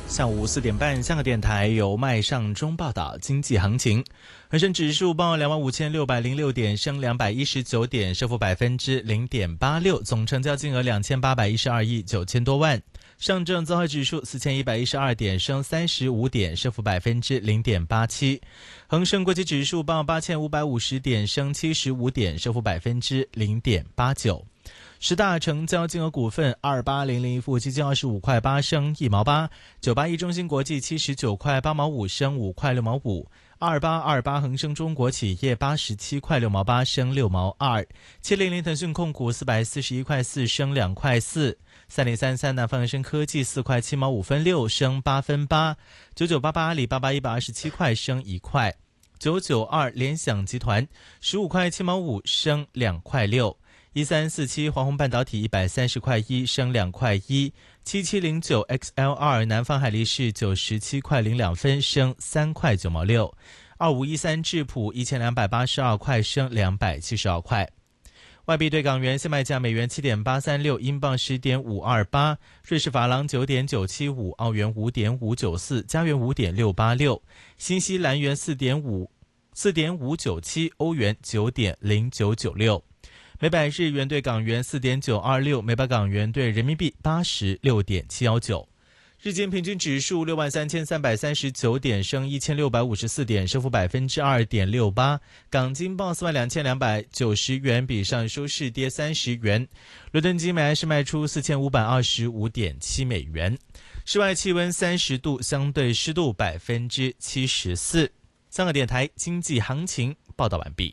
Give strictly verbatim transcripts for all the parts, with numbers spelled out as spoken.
下午四点半，香港电台由麦尚中报道经济行情。恒生指数报两万五千六百零六点，升两百一十九点，升幅百分之零点八六，总成交金额两千八百一十二亿九千多万。上证综合指数四千一百一十二点，升三十五点，升幅百分之零点八七。恒生国际指数报八千五百五十点，升七十五点，升幅百分之零点八九。十大成交金额股份：二八零零富基金二十五块八升一毛八，九八一中芯国际七十九块八毛五升五块六毛五，二八二八恒生中国企业八十七块六毛八升六毛二，七零零腾讯控股四百四十一块四升两块四，三零三三南方恒生科技四块七毛五分六升八分八，九九八八阿里巴巴一百二十七块升一块，九九二联想集团十五块七毛五升两块六。一三四七华虹半导体一百三十块一升两块一，七七零九 X L R 南方海力士九十七块零两分升三块九毛六，二五一三智普一千两百八十二块升两百七十二块。外币对港元现卖价美元七点八三六，英镑十点五二八，瑞士法郎九点九七五，澳元五点五九四，加元五点六八六，新西兰元四点五四点五九七，欧元九点零九九六。每百日元对港元 四点九二六， 每百港元对人民币 八十六点七一九。日经平均指数六万三千三百三十九点，升一千六百五十四点，升幅百分之二点六八。港金报四万两千两百九十元，比上收市跌三十元。伦敦金每安士卖出四千五百二十五点七美元。室外气温三十度，相对湿度百分之七十四。香港电台经济行情报道完毕。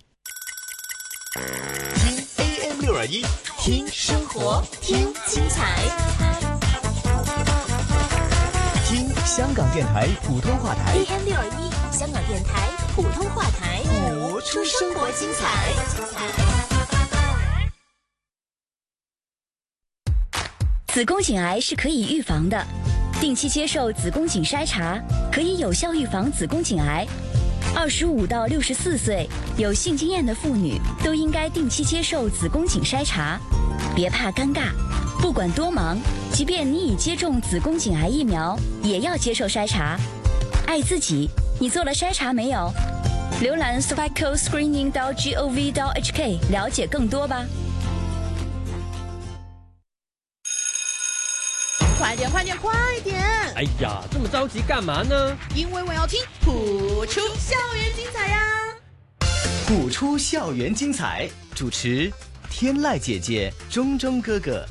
六二一，听生活，听精彩，听香港电台普通话台。 A M 六二一，香港电台普通话台， 谱出生活精彩。 子宫颈癌是可以预防的，定期接受子宫颈筛查，可以有效预防子宫颈癌。二十五到六十四岁有性经验的妇女都应该定期接受子宫颈筛查，别怕尴尬，不管多忙，即便你已接种子宫颈癌疫苗，也要接受筛查。爱自己，你做了筛查没有？浏览 cervical screening 到 gov 到 hk 了解更多吧。 快点快点快点！ 哎呀，这么着急干嘛呢？ 因为我要听谱出校园精彩呀！ 谱出校园精彩，主持天籁姐姐、钟钟哥哥。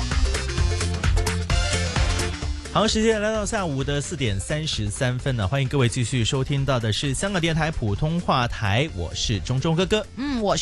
好，时间来到下午的四点三十三分呢，欢迎各位继续收听到的是香港电台普通话台，我是钟钟哥哥。 嗯，我是。